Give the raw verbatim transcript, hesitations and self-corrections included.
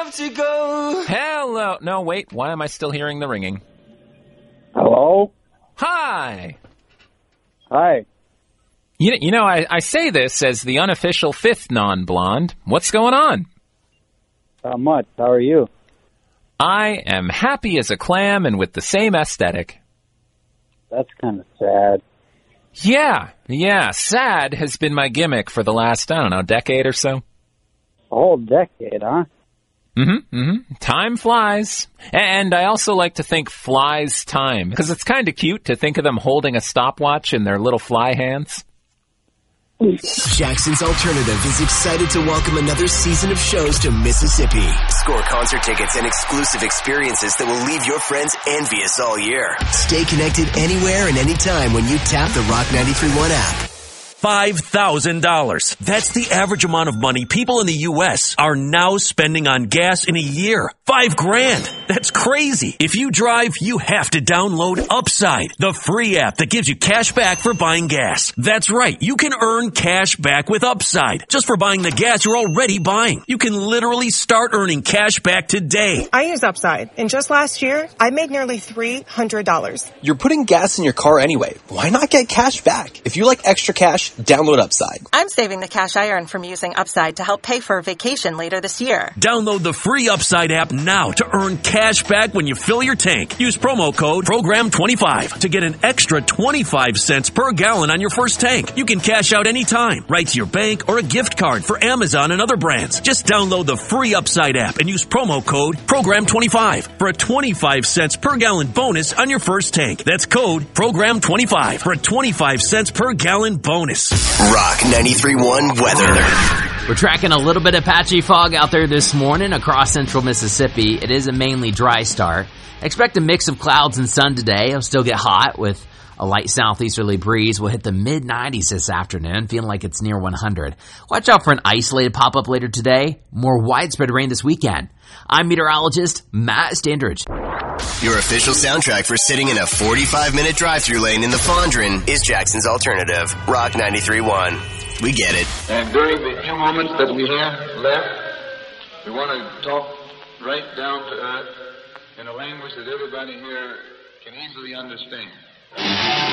have to go. Hello. No, wait. Why am I still hearing the ringing? Hello? Hi. Hi. You, you know, I, I say this as the unofficial fifth non-blonde. What's going on? Not much. How are you? I am happy as a clam and with the same aesthetic. That's kind of sad. Yeah, yeah. Sad has been my gimmick for the last, I don't know, decade or so. A whole decade, huh? Mm-hmm, mm-hmm. Time flies. And I also like to think flies time, because it's kind of cute to think of them holding a stopwatch in their little fly hands. Jackson's Alternative is excited to welcome another season of shows to Mississippi. Score concert tickets and exclusive experiences that will leave your friends envious all year. Stay connected anywhere and anytime when you tap the Rock ninety-three point one app. five thousand dollars. That's the average amount of money people in the U S are now spending on gas in a year. Five grand. That's crazy. If you drive, you have to download Upside, the free app that gives you cash back for buying gas. That's right. You can earn cash back with Upside just for buying the gas you're already buying. You can literally start earning cash back today. I use Upside, and just last year, I made nearly three hundred dollars. You're putting gas in your car anyway. Why not get cash back? If you like extra cash, download Upside. I'm saving the cash I earn from using Upside to help pay for a vacation later this year. Download the free Upside app now to earn cash back when you fill your tank. Use promo code program twenty-five to get an extra twenty-five cents per gallon on your first tank. You can cash out anytime, right to your bank or a gift card for Amazon and other brands. Just download the free Upside app and use promo code program twenty-five for a twenty-five cents per gallon bonus on your first tank. That's code program twenty-five for a twenty-five cents per gallon bonus. Rock ninety-three point one weather. We're tracking a little bit of patchy fog out there this morning across central Mississippi. It is a mainly dry start. Expect a mix of clouds and sun today. It'll still get hot with a light southeasterly breeze. We'll hit the mid nineties this afternoon, feeling like it's near one hundred. Watch out for an isolated pop-up later today. More widespread rain this weekend. I'm meteorologist Matt Standridge. Your official soundtrack for sitting in a forty-five minute drive-through lane in the Fondren is Jackson's Alternative, Rock ninety-three point one. We get it. And during the few moments that we have left, we want to talk right down to earth in a language that everybody here can easily understand.